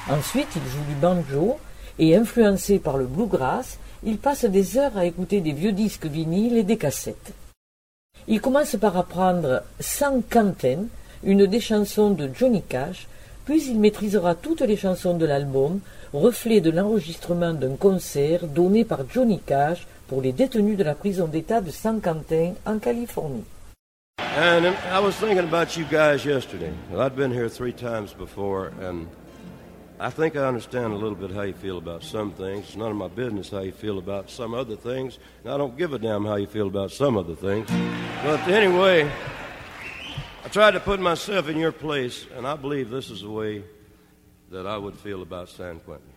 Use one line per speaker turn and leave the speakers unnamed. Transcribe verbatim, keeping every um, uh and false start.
Ensuite, il joue du banjo et, influencé par le bluegrass, il passe des heures à écouter des vieux disques vinyles et des cassettes. Il commence par apprendre San Quentin, une des chansons de Johnny Cash, puis il maîtrisera toutes les chansons de l'album, reflet de l'enregistrement d'un concert donné par Johnny Cash pour les détenus de la prison d'État de San Quentin en Californie.
And I was thinking about you guys yesterday. I'd been here three times before, and I think I understand a little bit how you feel about some things. It's none of my business how you feel about some other things, and I don't give a damn how you feel about some other things. But anyway, I tried to put myself in your place, and I believe this is the way that I would feel about San Quentin.